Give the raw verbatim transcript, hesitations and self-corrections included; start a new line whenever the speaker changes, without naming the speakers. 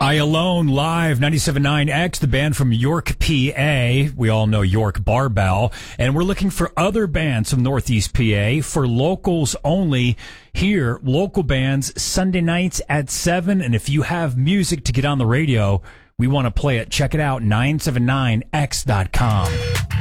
I Alone live, ninety-seven point nine X, the band from York, P A. We all know York Barbell. And we're looking for other bands from Northeast P A for locals only. Here, local bands, Sunday nights at seven. And if you have music to get on the radio, we want to play it. Check it out, nine seven nine X dot com.